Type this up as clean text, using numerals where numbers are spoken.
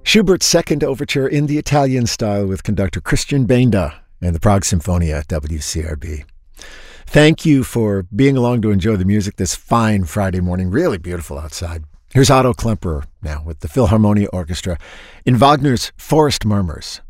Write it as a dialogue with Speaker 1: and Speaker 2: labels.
Speaker 1: Schubert's Second Overture in the Italian style with conductor Christian Benda and the Prague Symphonia at WCRB. Thank you for being along to enjoy the music this fine Friday morning. Really beautiful outside. Here's Otto Klemperer now with the Philharmonia Orchestra in Wagner's Forest Murmurs.